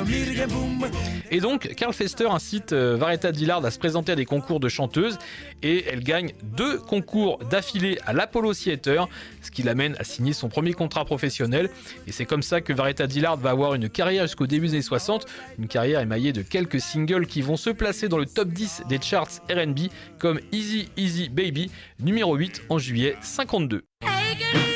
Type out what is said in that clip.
Et donc, Carl Fester incite Varetta Dillard à se présenter à des concours de chanteuses et elle gagne 2 concours d'affilée à l'Apollo Theater, ce qui l'amène à signer son premier contrat professionnel. Et c'est comme ça que Varetta Dillard va avoir une carrière jusqu'au début des années 60, une carrière émaillée de quelques singles qui vont se placer dans le top 10 des charts R&B comme Easy Easy Baby, numéro 8 en juillet 52.